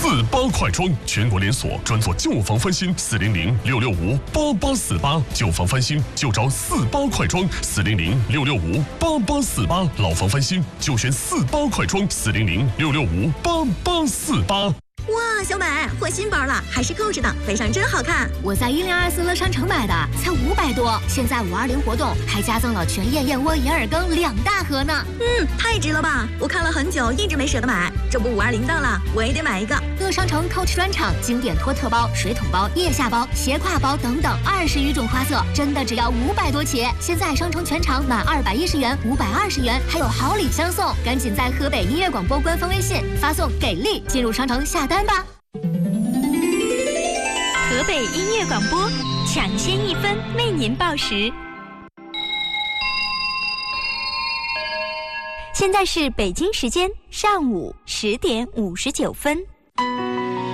48快装，全国连锁，专做旧房翻新，400-665-8848，旧房翻新就找48快装，400-665-8848，老房翻新就选48快装，400-665-8848。 哇，小美换新包了，还是Coach的，背上真好看。 我在1024乐商城买的，才500多。现在520活动还加赠了全燕燕窝银耳羹2大盒呢。 太值了吧！我看了很久，一直没舍得买。这不520到了，我也得买一个。 乐商城 Coach 专场，经典托特包、水桶包、腋下包、斜挎包等等20余种花色，真的只要500多起。现在商城全场满210元520元，还有好礼相送。赶紧在河北音乐广播官方微信发送给力进入商城下单吧。 河北音乐广播，抢先1分为您报时。现在是北京时间上午10点59分。